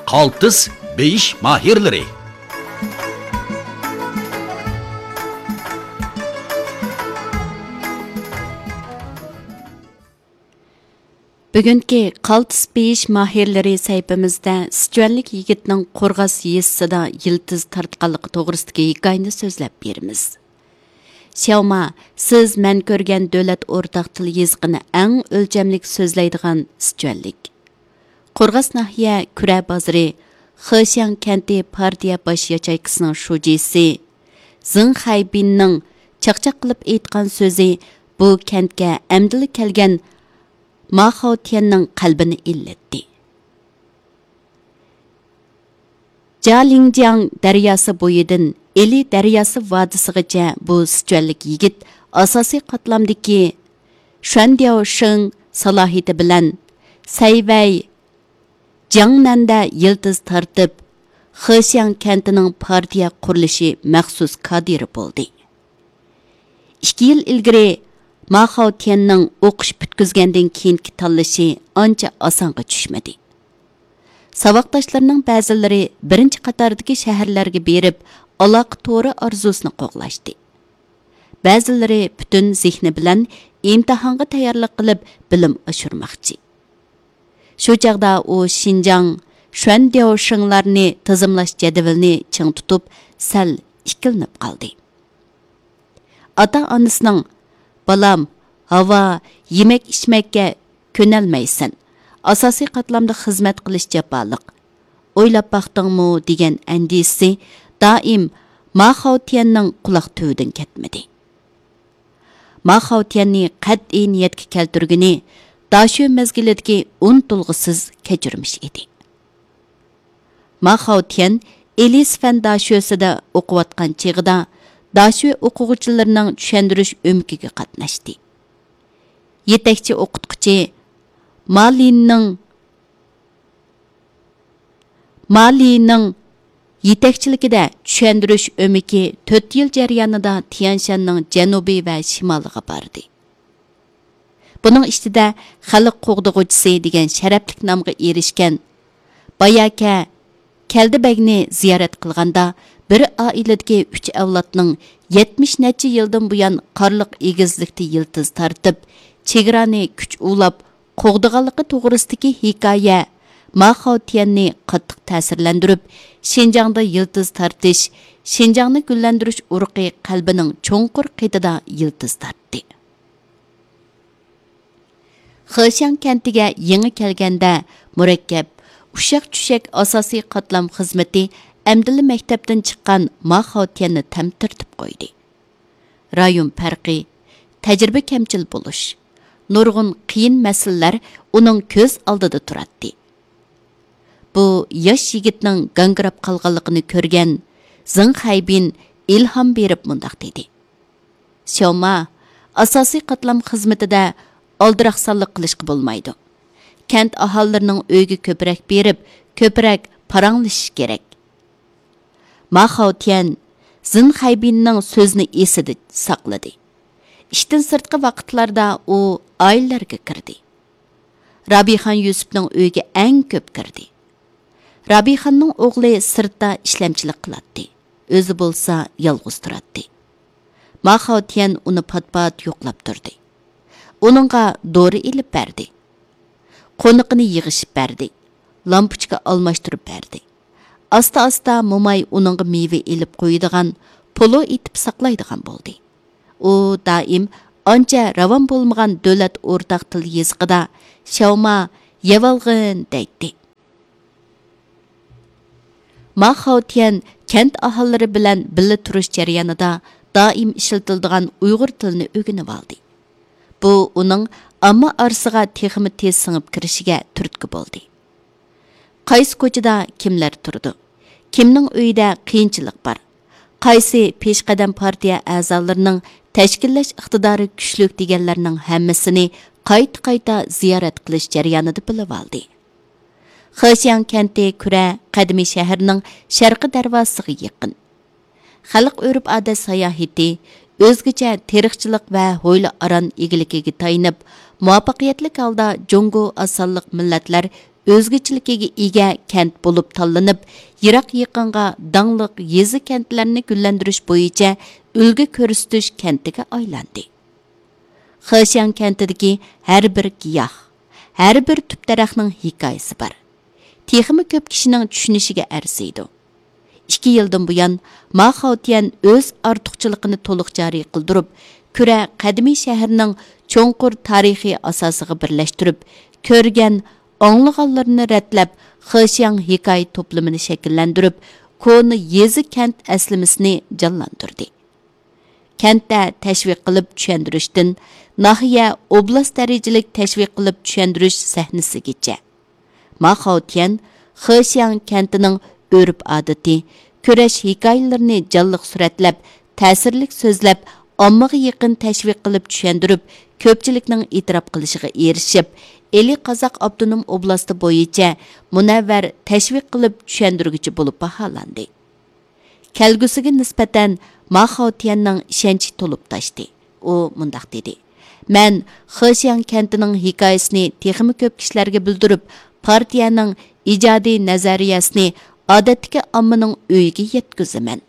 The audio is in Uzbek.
qaltis beyish mahirlari. Бүгінгі qaltis beyish mahirlari sayfimizda Sichuanlik yigitning Qo'rg'as yezisida yiltiz tartqanligi to'g'risidagi hikoyani so'zlab beramiz. Xiaoma, siz men ko'rgan davlat o'rtaq til yezigini eng o'lchamlik so'zlaydigan Sichuanlik. Qo'rg'as nahiya Kura bozori, Xexiang kenti partiya bosh yachaykisining shujisi Zeng Haibinning chaqchaq qilib aytgan so'zi bu kentga amdili kelgan Ma Haotianning qalbini illatdi. Jialinjiang daryosi bo'yidan Eli daryosi vodisigacha bu Sichuanlik yigit asosiy qatlamdagi Shuandiaosheng salohiyati bilan Sayvay Jiangnanda yiltiz tartib Xexiang kentining partiya qurilishi maxsus kadiri bo'ldi. 2 yil ilgari Ma Haotianning o'qish bitkizgandan keyingi tanlashi ancha osonga tushmadi. Savoqdoshlarining ba'zilari birinchi qatordagi shaharlarga berib, aloqa to'ri orzusini qo'g'lashdi. Ba'zilari butun zehni bilan imtihonga tayyorlik qilib bilim oshirmoqchi. Shu chaqda u Xinjiang Shuandiaoshenglarni tizimlash jadvalini ching tutib, sal ikkilinib qoldi. Ota-onasining "Balam, havo, yemek ichmakka ko'nalmaysan. Asosiy qatlamda xizmat qilish jafoliq. O'ylab baqdingmi?" degan andisi doim Ma Haotianning quloq tuvidan ketmadi. Ma Haotianni qat'iy niyatga keltirgani Dashu mezgilidagi unutilg'isiz kechirmish edi. Ma Haotian Elis fan Dashusida o'qiyotgan chig'ida Dashu o'quvchilarining tushuntirish o'mkiga qatnashdi. Yetakchi o'qituvchi Malining yetakchiligida tushuntirish o'miki 4 yil jarayonida Tianshanning janubiy va shimoliga bordi. Buning ichida xalq qo'g'dug'uvchisi degan sharafli nomga erishgan Bayaka Keldibagni ziyorat qilganda bir oiladagi 3 avlodning 70 necha yildan buyon qorliq egizlikda yiltiz tartib, chegarani kuch ulab qo'g'diganligi to'g'risidagi hikoya Ma Haotianni qattiq ta'sirlantirib, Xinjiangda yiltiz tartish, Xinjiangni gullantirish urqi qalbining cho'nqur qitida yiltiz tartdi. Xexiang kentiga yangi kelganda murakkab, ushaq-tushak asosiy qatlam xizmati Amdili maktabdan chiqqan Ma Haotianni tamtirtib qo'ydi. Rayon farqi, tajriba kamchil bo'lish, nurg'un qiyin masalalar uning ko'z oldida turadi. Bu yosh yigitning gangrab qolganligini ko'rgan Zeng Haibin ilhom berib mundaq dedi. Xiaoma, asosiy qatlam xizmatida oldiraqsonlik qilishga bo'lmaydi. Kent aholilarining uyga ko'proq berib, ko'proq paranglashish kerak. Ma Haotian Zeng Haibinning so'zini esida saqladi. Ishdan sirtqi vaqtlarda u oilalarga kirdi. Rabixon Yusufning uyiga eng ko'p kirdi. Rabixonning o'g'li sirtda ishlamchilik qiladi. O'zi bo'lsa yolg'iz turadi. Ma Haotian uni pat-pat yo'qlab turdi. Uningga dori ilib berdi. Qo'niqini yig'ishib berdi. Lampochka almashtirib berdi. Asta-asta Momay uningga meva ilib qo'yadigan, polo etib saqlaydigan bo'ldi. U doim ancha ravon bo'lmagan davlat o'rtaq til yezigida Xiaoma yevalg'in deydi. Ma Haotian kent aholilari bilan birga turish jarayonida doim ishlatiladigan Uyg'ur tilini o'rganib oldi. Bu uning amma orasiga texmi tez singib kirishiga turtki bo'ldi. Qaysi ko'chada kimlar turdi? Kimning uyida qiyinchilik bor? Qaysi peshqadam partiya a'zolarining tashkillash iqtidori kuchli deganlarning hammasini qayta ziyorat qilish jarayonida bilib oldi. Xexiang kenti Kura qadimiy shaharning sharqi darvozasiga yaqin. Xalq o'rib odat sayohati o'zgacha tarixchilik va ho'yla aron egiligiga tayinib, muvaffaqiyatli holda Jongo asonliq millatlar o'zgachilikka ega kent bo'lib tanlanib, yiroq yaqinga dangliq yezi kentlarni gullantirish bo'yicha ulgu ko'rsatish kentiga aylandi. Xishan kentidagi har bir giyoh, har bir tub daraxtning hikoyasi bor. Texmi ko'p kishining tushunishiga arziydi. 2 yildan buyon Ma Xaotian o'z ortiqchiligini to'liq joriy qildirib, Kura qadimiy shaharning cho'nqur tarixiy asosiga birlashtirib, ko'rgan, anglag'anlarini ratlab, Xishan hikoya to'plamini shakllantirib, koni yezi kent aslimisini jonlantirdi. Kentda tashviq qilib tushuntirishdan nahiya oblast darajalik tashviq qilib tushuntirish sahnasigacha. Ma Xaotian Xishan kentining urf-odati, kurash hikoyalarini jonliq suratlab, ta'sirlik so'zlab, ommaga yaqin tashviq qilib tushuntirib, ko'pchilikning e'tirof qilishiga erishib, Eli Qozoq Avtonom oblasti bo'yicha munavvar tashviq qilib tushuntirguchi bo'lib baholandi. Kelgusiga nisbatan Ma Xaotianning ishonchi to'lib tashdi. U mundaq dedi: "Men Xishan kentining hikoyasini texmi ko'p kishilarga bildirib, partiyaning ijodiy nazariyasini odatdagi ommaning uyiga yetkazaman.